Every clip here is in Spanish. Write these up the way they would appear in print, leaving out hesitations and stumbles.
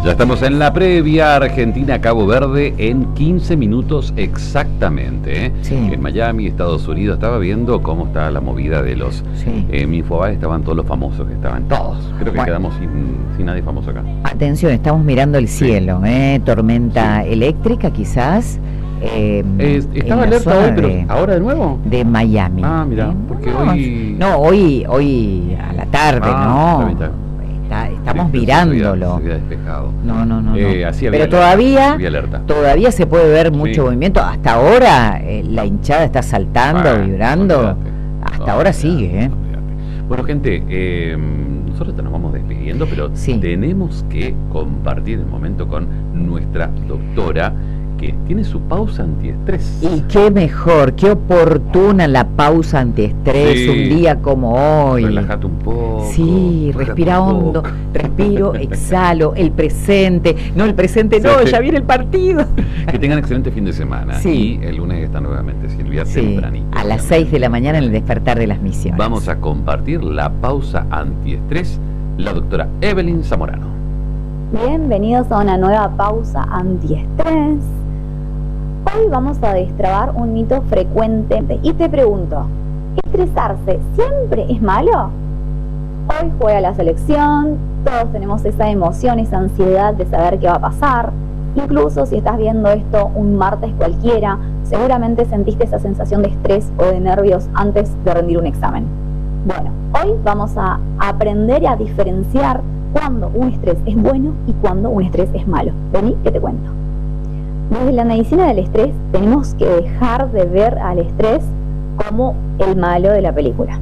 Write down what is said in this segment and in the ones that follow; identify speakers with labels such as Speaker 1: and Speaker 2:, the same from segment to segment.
Speaker 1: Ya estamos en la previa. Argentina-Cabo Verde en 15 minutos exactamente, ¿eh?
Speaker 2: Sí.
Speaker 1: En Miami, Estados Unidos. Estaba viendo cómo está la movida de los...
Speaker 2: Sí.
Speaker 1: En Infobae estaban todos los famosos que estaban. Todos. Creo que
Speaker 2: Bueno.
Speaker 1: quedamos sin nadie famoso acá.
Speaker 2: Atención, estamos mirando el cielo, tormenta eléctrica quizás.
Speaker 1: Estaba
Speaker 2: en la
Speaker 1: alerta
Speaker 2: zona
Speaker 1: hoy, pero ¿ahora de nuevo?
Speaker 2: de Miami.
Speaker 1: Ah, mira, porque hoy...
Speaker 2: No, hoy a la tarde,
Speaker 1: está bien,
Speaker 2: estamos
Speaker 1: Sí,
Speaker 2: mirándolo.
Speaker 1: Se había despejado.
Speaker 2: No.
Speaker 1: Así había
Speaker 2: Pero
Speaker 1: alerta, había alerta.
Speaker 2: todavía se puede ver mucho
Speaker 1: Sí.
Speaker 2: movimiento. Hasta ahora la hinchada está saltando, vibrando.
Speaker 1: Olvídate.
Speaker 2: Hasta ahora sigue,
Speaker 1: Olvídate. Bueno, gente, nosotros nos vamos despidiendo, pero
Speaker 2: Sí.
Speaker 1: tenemos que compartir el momento con nuestra doctora, que tiene su pausa antiestrés.
Speaker 2: Y qué mejor, qué oportuna la pausa antiestrés,
Speaker 1: Sí.
Speaker 2: un día como hoy.
Speaker 1: Relájate un poco.
Speaker 2: Sí,
Speaker 1: relájate
Speaker 2: respira
Speaker 1: un
Speaker 2: hondo,
Speaker 1: poco.
Speaker 2: respiro, exhalo, el presente, no,
Speaker 1: Sí.
Speaker 2: ya viene el partido.
Speaker 1: Que tengan excelente fin de semana.
Speaker 2: Sí.
Speaker 1: Y el lunes está nuevamente Silvia
Speaker 2: Sí,
Speaker 1: tempranito.
Speaker 2: a las 6 de la mañana en el despertar de las misiones.
Speaker 1: Vamos a compartir la pausa antiestrés, la doctora Evelyn Zamorano.
Speaker 3: Bienvenidos a una nueva pausa antiestrés. Hoy vamos a destrabar un mito frecuente y te pregunto, ¿estresarse siempre es malo? Hoy juega la selección, todos tenemos esa emoción, esa ansiedad de saber qué va a pasar. Incluso si estás viendo esto un martes cualquiera, seguramente sentiste esa sensación de estrés o de nervios antes de rendir un examen. Bueno, hoy vamos a aprender a diferenciar cuándo un estrés es bueno y cuándo un estrés es malo. Vení que te cuento. Desde la medicina del estrés tenemos que dejar de ver al estrés como el malo de la película.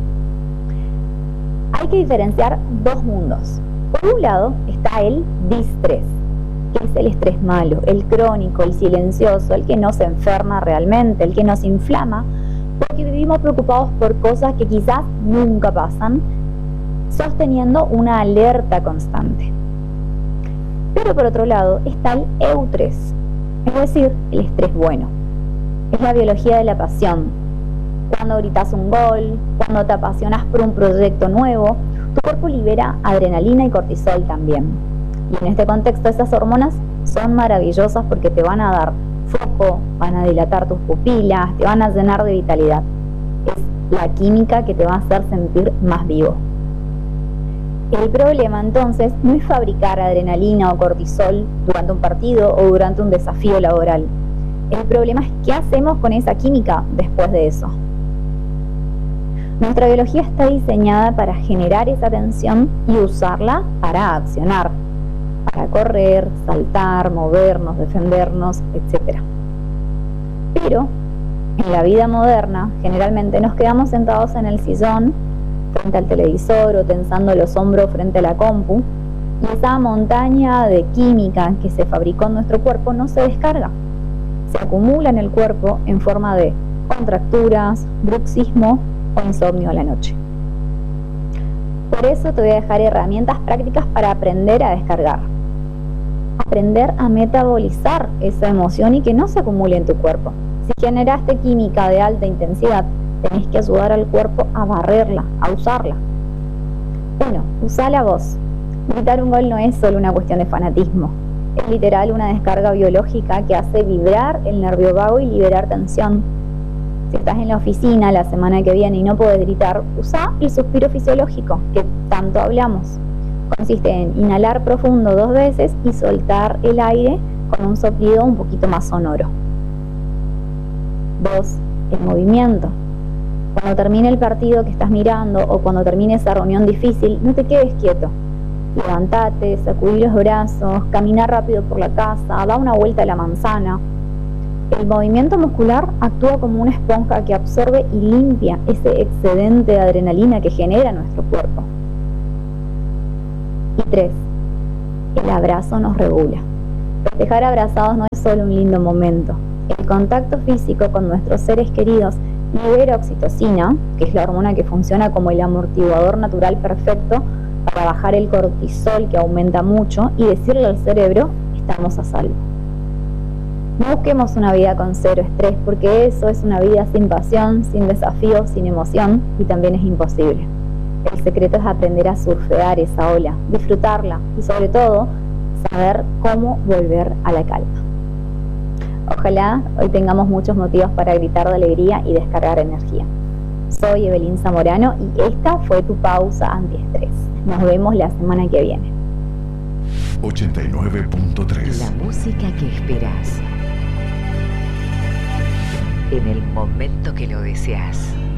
Speaker 3: Hay que diferenciar dos mundos. Por un lado está el distrés, que es el estrés malo, el crónico, el silencioso, el que nos enferma realmente, el que nos inflama, porque vivimos preocupados por cosas que quizás nunca pasan, sosteniendo una alerta constante. Pero por otro lado está el eustrés, es decir, el estrés bueno. Es la biología de la pasión. Cuando gritas un gol, cuando te apasionas por un proyecto nuevo, tu cuerpo libera adrenalina y cortisol también. Y en este contexto esas hormonas son maravillosas porque te van a dar foco, van a dilatar tus pupilas, te van a llenar de vitalidad. Es la química que te va a hacer sentir más vivo. El problema entonces no es fabricar adrenalina o cortisol durante un partido o durante un desafío laboral. El problema es qué hacemos con esa química después de eso. Nuestra biología está diseñada para generar esa tensión y usarla para accionar, para correr, saltar, movernos, defendernos, etc. Pero en la vida moderna generalmente nos quedamos sentados en el sillón frente al televisor o tensando los hombros frente a la compu, y esa montaña de química que se fabricó en nuestro cuerpo no se descarga. Se acumula en el cuerpo en forma de contracturas, bruxismo o insomnio a la noche. Por eso te voy a dejar herramientas prácticas para aprender a descargar. Aprender a metabolizar esa emoción y que no se acumule en tu cuerpo. Si generaste química de alta intensidad, tenés que ayudar al cuerpo a barrerla, a usarla. Bueno, usa la voz. Gritar un gol no es solo una cuestión de fanatismo. Es literal una descarga biológica que hace vibrar el nervio vago y liberar tensión. Si estás en la oficina la semana que viene y no podés gritar, usa el suspiro fisiológico, que tanto hablamos. Consiste en inhalar profundo 2 veces y soltar el aire con un soplido un poquito más sonoro. 2. El movimiento. Cuando termine el partido que estás mirando o cuando termine esa reunión difícil, no te quedes quieto. Levantate, sacudí los brazos, camina rápido por la casa, da una vuelta a la manzana. El movimiento muscular actúa como una esponja que absorbe y limpia ese excedente de adrenalina que genera nuestro cuerpo. Y 3. El abrazo nos regula. Festejar abrazados no es solo un lindo momento. El contacto físico con nuestros seres queridos libera oxitocina, que es la hormona que funciona como el amortiguador natural perfecto para bajar el cortisol, que aumenta mucho, y decirle al cerebro, estamos a salvo. No busquemos una vida con cero estrés, porque eso es una vida sin pasión, sin desafío, sin emoción, y también es imposible. El secreto es aprender a surfear esa ola, disfrutarla y sobre todo saber cómo volver a la calma. Ojalá hoy tengamos muchos motivos para gritar de alegría y descargar energía. Soy Evelyn Zamorano y esta fue tu pausa antiestrés. Nos vemos la semana que viene.
Speaker 4: 89.3.
Speaker 2: La música que esperas en el momento que lo deseas.